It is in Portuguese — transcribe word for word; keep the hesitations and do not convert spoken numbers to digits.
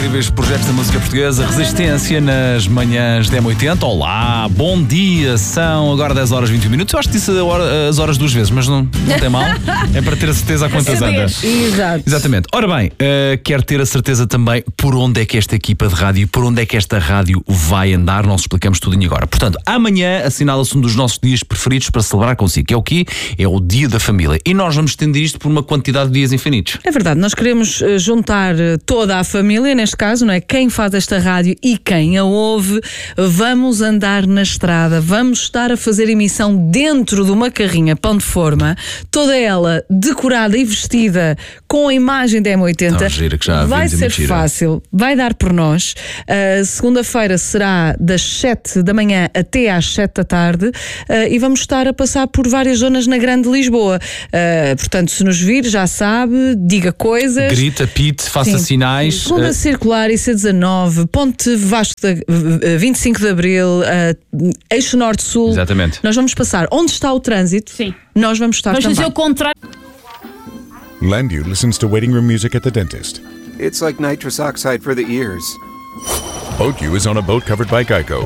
incríveis projetos da música portuguesa. Resistência nas manhãs da M oitenta. Olá, bom dia. São agora dez horas e vinte minutos. Eu acho que disse a hora- as horas duas vezes, mas não, não tem mal. É para ter a certeza a quantas anda. Exato. Exatamente. Ora bem, uh, quero ter a certeza também por onde é que esta equipa de rádio, por onde é que esta rádio vai andar. Nós explicamos tudinho agora. Portanto, amanhã assinala-se um dos nossos dias preferidos para celebrar consigo, que é o quê? É o Dia da Família. E nós vamos estender isto por uma quantidade de dias infinitos. É verdade, nós queremos eh, juntar eh, toda a família, neste caso, não é? Quem faz esta rádio e quem a ouve. Vamos andar na estrada, vamos estar a fazer emissão dentro de uma carrinha pão de forma, toda ela decorada e vestida com a imagem da M oitenta. Tão gira que já vai vimos, é ser mentira. fácil, vai dar por nós. Uh, segunda-feira será das sete da manhã até às sete da tarde uh, e vamos estar a passar por várias zonas na Grande Lisboa. Uh, portanto, se nos vir, já sabe, diga coisas. Grita, pite, faça Sim. sinais. Segunda uh, Circular, I C dezanove, Ponte Vasco da, uh, vinte e cinco de Abril, uh, Eixo Norte-Sul. Exatamente. Nós vamos passar onde está o trânsito. Sim. Nós vamos estar Vamos também. fazer o contrário. Landu listens to waiting room music at the dentist. It's like nitrous oxide for the ears. Boat U is on a boat covered by Geico.